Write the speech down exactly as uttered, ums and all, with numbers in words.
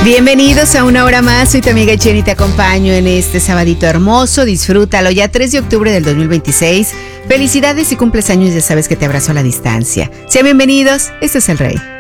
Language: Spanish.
Bienvenidos a una hora más, soy tu amiga Jenny, te acompaño en este sabadito hermoso, disfrútalo, ya tres de octubre del dos mil veintiséis, felicidades y cumples años, ya sabes que te abrazo a la distancia. Sean bienvenidos, este es El Rey.